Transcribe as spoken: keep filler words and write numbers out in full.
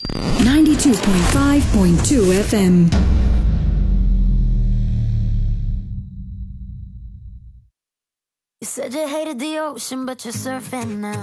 ninety-two point five point two F M. You said you hated the ocean, but you're surfing now.